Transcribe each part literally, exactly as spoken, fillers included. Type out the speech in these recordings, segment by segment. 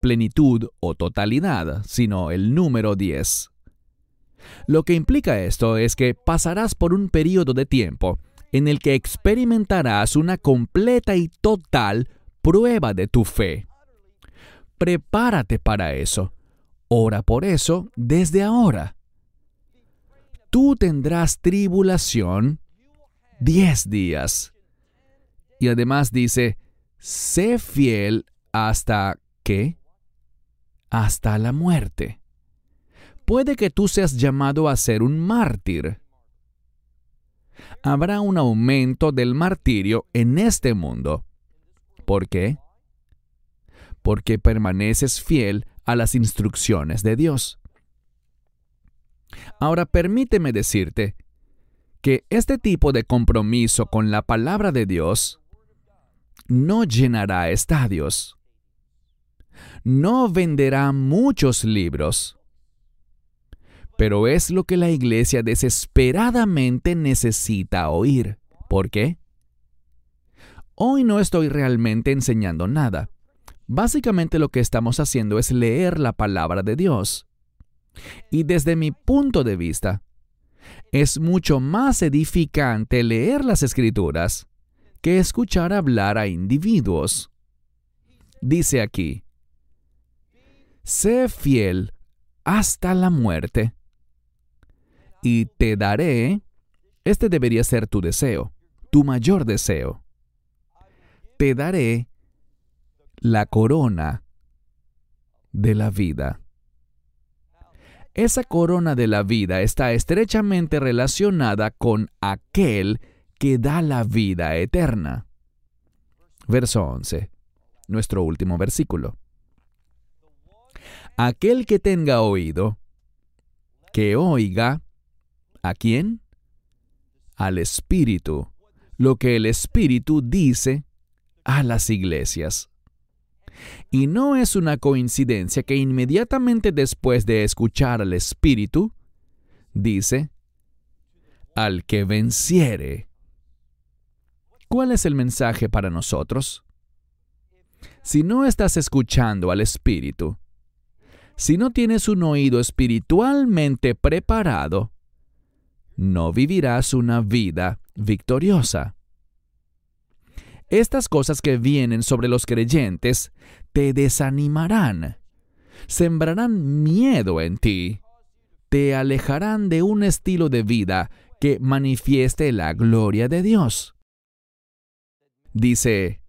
plenitud o totalidad, sino el número diez. Lo que implica esto es que pasarás por un periodo de tiempo en el que experimentarás una completa y total prueba de tu fe. Prepárate para eso. Ora por eso desde ahora. Tú tendrás tribulación diez días. Y además dice, sé fiel hasta ¿qué? Hasta la muerte. Puede que tú seas llamado a ser un mártir. Habrá un aumento del martirio en este mundo. ¿Por qué? Porque permaneces fiel a las instrucciones de Dios. Ahora permíteme decirte que este tipo de compromiso con la palabra de Dios no llenará estadios. No venderá muchos libros. Pero es lo que la iglesia desesperadamente necesita oír. ¿Por qué? Hoy no estoy realmente enseñando nada. Básicamente lo que estamos haciendo es leer la palabra de Dios. Y desde mi punto de vista, es mucho más edificante leer las Escrituras que escuchar hablar a individuos. Dice aquí, sé fiel hasta la muerte, y te daré, este debería ser tu deseo, tu mayor deseo, te daré la corona de la vida. Esa corona de la vida está estrechamente relacionada con aquel que da la vida eterna. Verso once, nuestro último versículo. Aquel que tenga oído, que oiga, ¿a quién? Al Espíritu, lo que el Espíritu dice a las iglesias. Y no es una coincidencia que inmediatamente después de escuchar al Espíritu, dice, al que venciere. ¿Cuál es el mensaje para nosotros? Si no estás escuchando al Espíritu, si no tienes un oído espiritualmente preparado, no vivirás una vida victoriosa. Estas cosas que vienen sobre los creyentes te desanimarán, sembrarán miedo en ti, te alejarán de un estilo de vida que manifieste la gloria de Dios. Dice,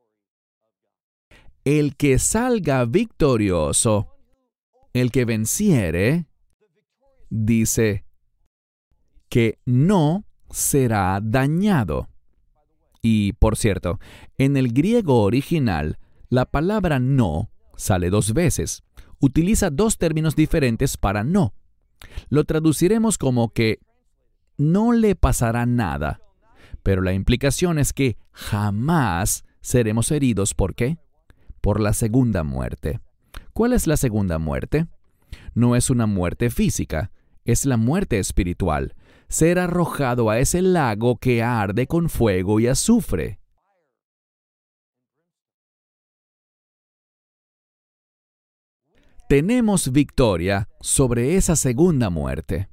el que salga victorioso, el que venciere, dice que no será dañado. Y, por cierto, en el griego original, la palabra no sale dos veces. Utiliza dos términos diferentes para no. Lo traduciremos como que no le pasará nada. Pero la implicación es que jamás seremos heridos. ¿Por qué? Por la segunda muerte. ¿Cuál es la segunda muerte? No es una muerte física, es la muerte espiritual. Ser arrojado a ese lago que arde con fuego y azufre. Tenemos victoria sobre esa segunda muerte.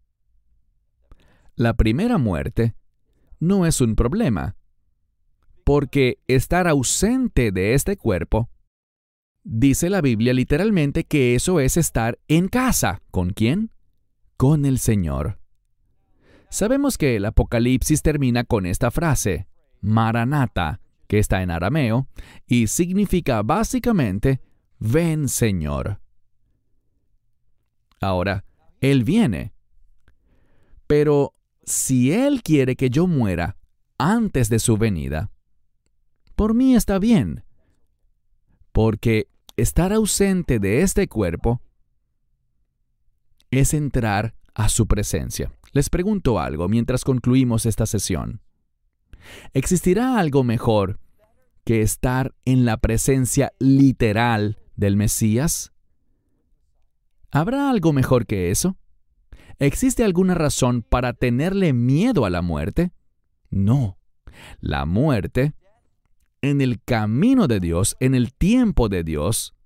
La primera muerte no es un problema, porque estar ausente de este cuerpo, dice la Biblia literalmente que eso es estar en casa. ¿Con quién? Con el Señor. Sabemos que el Apocalipsis termina con esta frase, Maranata, que está en arameo, y significa básicamente, ven Señor. Ahora, Él viene. Pero si Él quiere que yo muera antes de su venida, por mí está bien, porque estar ausente de este cuerpo es entrar a su presencia. Les pregunto algo mientras concluimos esta sesión. ¿Existirá algo mejor que estar en la presencia literal del Mesías? ¿Habrá algo mejor que eso? ¿Existe alguna razón para tenerle miedo a la muerte? No. La muerte, en el camino de Dios, en el tiempo de Dios,